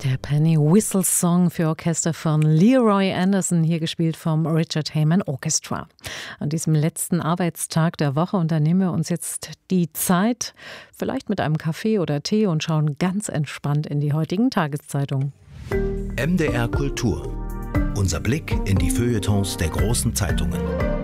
Der Penny Whistle Song für Orchester von Leroy Anderson, hier gespielt vom Richard Heyman Orchestra. An diesem letzten Arbeitstag der Woche unternehmen wir uns jetzt die Zeit, vielleicht mit einem Kaffee oder Tee, und schauen ganz entspannt in die heutigen Tageszeitungen. MDR Kultur. Unser Blick in die Feuilletons der großen Zeitungen.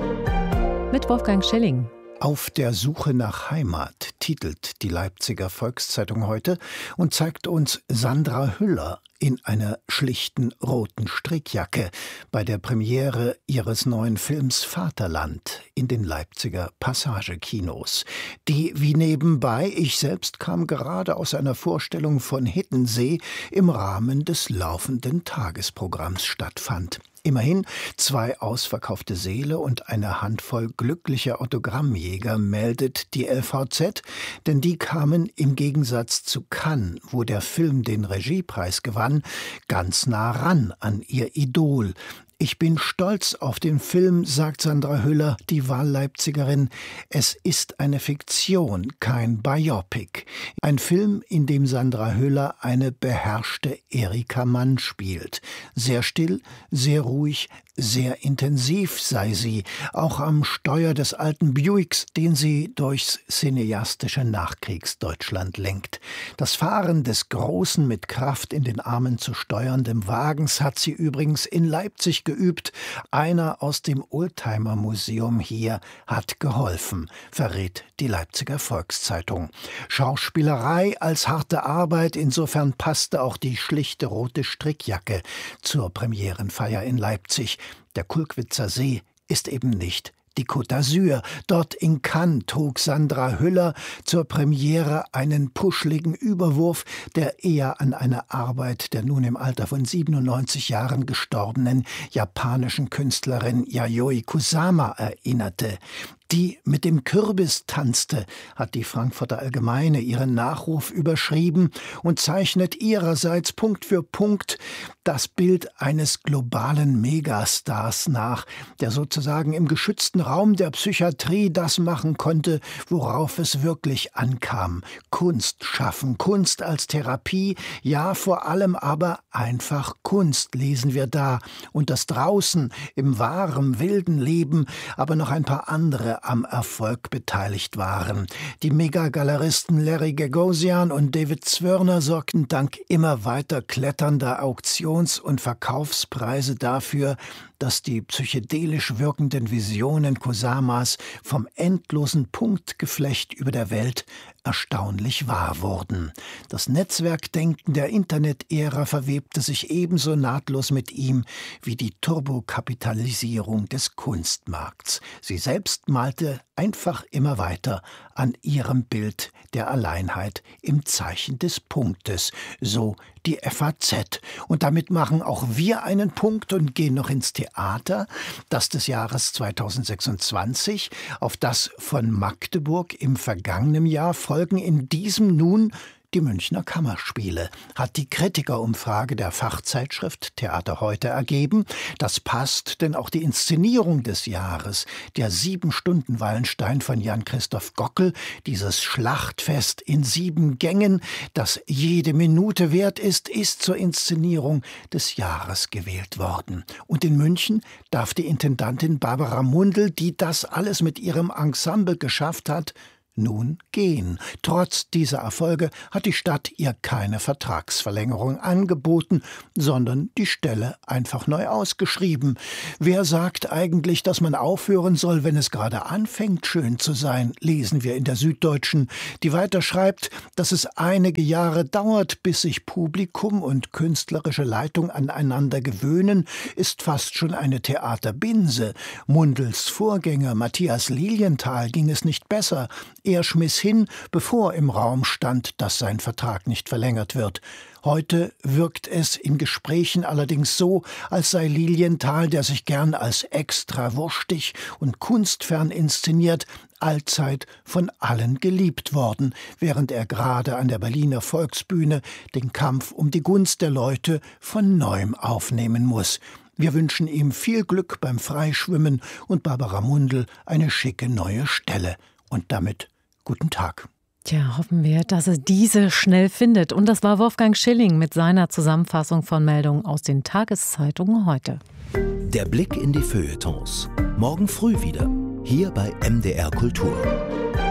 Mit Wolfgang Schilling. Auf der Suche nach Heimat titelt die Leipziger Volkszeitung heute und zeigt uns Sandra Hüller in einer schlichten roten Strickjacke bei der Premiere ihres neuen Films Vaterland in den Leipziger Passagekinos, die wie nebenbei, ich selbst kam gerade aus einer Vorstellung von Hiddensee, im Rahmen des laufenden Tagesprogramms stattfand. Immerhin 2 ausverkaufte Säle und eine Handvoll glücklicher Autogrammjäger meldet die LVZ, denn die kamen im Gegensatz zu Cannes, wo der Film den Regiepreis gewann, ganz nah ran an ihr Idol. Ich bin stolz auf den Film, sagt Sandra Hüller, die Wahlleipzigerin. Es ist eine Fiktion, kein Biopic. Ein Film, in dem Sandra Hüller eine beherrschte Erika Mann spielt. Sehr still, sehr ruhig, sehr intensiv sei sie, auch am Steuer des alten Buicks, den sie durchs cineastische Nachkriegsdeutschland lenkt. Das Fahren des großen, mit Kraft in den Armen zu steuernden Wagens hat sie übrigens in Leipzig geübt. Einer aus dem Oldtimer-Museum hier hat geholfen, verrät die Leipziger Volkszeitung. Schauspielerei als harte Arbeit, insofern passte auch die schlichte rote Strickjacke zur Premierenfeier in Leipzig. Der Kulkwitzer See ist eben nicht die Côte d'Azur. Dort in Cannes trug Sandra Hüller zur Premiere einen puschligen Überwurf, der eher an eine Arbeit der nun im Alter von 97 Jahren gestorbenen japanischen Künstlerin Yayoi Kusama erinnerte. Die mit dem Kürbis tanzte, hat die Frankfurter Allgemeine ihren Nachruf überschrieben und zeichnet ihrerseits Punkt für Punkt das Bild eines globalen Megastars nach, der sozusagen im geschützten Raum der Psychiatrie das machen konnte, worauf es wirklich ankam. Kunst schaffen, Kunst als Therapie, ja, vor allem aber einfach Kunst, lesen wir da. Und das draußen im wahren, wilden Leben aber noch ein paar andere am Erfolg beteiligt waren. Die Megagaleristen Larry Gagosian und David Zwirner sorgten dank immer weiter kletternder Auktions- und Verkaufspreise dafür, dass die psychedelisch wirkenden Visionen Kusamas vom endlosen Punktgeflecht über der Welt erstaunlich wahr wurden. Das Netzwerkdenken der Internet-Ära verwebte sich ebenso nahtlos mit ihm wie die Turbokapitalisierung des Kunstmarkts. Sie selbst malte einfach immer weiter an ihrem Bild der Alleinheit im Zeichen des Punktes, so die FAZ. Und damit machen auch wir einen Punkt und gehen noch ins Theater, das des Jahres 2026, auf das von Magdeburg im vergangenen Jahr folgen in diesem nun die Münchner Kammerspiele, hat die Kritikerumfrage der Fachzeitschrift Theater heute ergeben. Das passt, denn auch die Inszenierung des Jahres, der 7-Stunden-Wallenstein von Jan-Christoph Gockel, dieses Schlachtfest in 7 Gängen, das jede Minute wert ist, ist zur Inszenierung des Jahres gewählt worden. Und in München darf die Intendantin Barbara Mundl, die das alles mit ihrem Ensemble geschafft hat, nun gehen. Trotz dieser Erfolge hat die Stadt ihr keine Vertragsverlängerung angeboten, sondern die Stelle einfach neu ausgeschrieben. Wer sagt eigentlich, dass man aufhören soll, wenn es gerade anfängt, schön zu sein, lesen wir in der Süddeutschen, die weiter schreibt, dass es einige Jahre dauert, bis sich Publikum und künstlerische Leitung aneinander gewöhnen, ist fast schon eine Theaterbinse. Mundls Vorgänger Matthias Lilienthal ging es nicht besser. Er schmiss hin, bevor im Raum stand, dass sein Vertrag nicht verlängert wird. Heute wirkt es in Gesprächen allerdings so, als sei Lilienthal, der sich gern als extra wurstig und kunstfern inszeniert, allzeit von allen geliebt worden, während er gerade an der Berliner Volksbühne den Kampf um die Gunst der Leute von neuem aufnehmen muss. Wir wünschen ihm viel Glück beim Freischwimmen und Barbara Mundl eine schicke neue Stelle. Und damit guten Tag. Tja, hoffen wir, dass es diese schnell findet. Und das war Wolfgang Schilling mit seiner Zusammenfassung von Meldungen aus den Tageszeitungen heute. Der Blick in die Feuilletons. Morgen früh wieder. Hier bei MDR Kultur.